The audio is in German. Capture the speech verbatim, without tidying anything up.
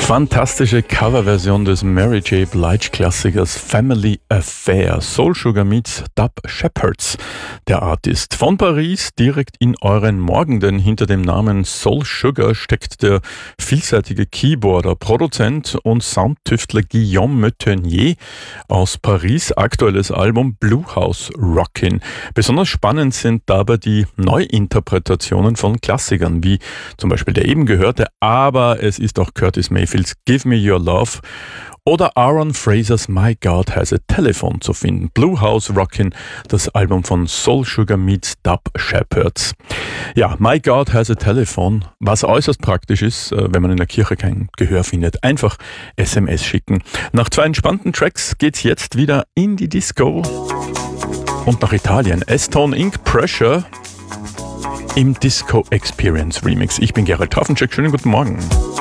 Fantastische Coverversion des Mary J. Blige-Klassikers Family Affair. Soul Sugar meets Dub Shepherds, der Artist. Von Paris direkt in euren Morgen, denn hinter dem Namen Soul Sugar steckt der vielseitige Keyboarder, Produzent und Soundtüftler Guillaume Meutenier aus Paris. Aktuelles Album Blue House Rockin'. Besonders spannend sind dabei die Neuinterpretationen von Klassikern, wie zum Beispiel der eben gehörte, aber es ist auch Curtis Mayfields Give Me Your Love oder Aaron Frasers My God Has a Telephone zu finden. Blue House Rockin', das Album von Soul Sugar meets Dub Shepherds. Ja, My God Has a Telephone, was äußerst praktisch ist, wenn man in der Kirche kein Gehör findet. Einfach S M S schicken. Nach zwei entspannten Tracks geht's jetzt wieder in die Disco und nach Italien. S-Tone Incorporated. Pressure im Disco Experience Remix. Ich bin Gerald Hafencheck. Schönen guten Morgen.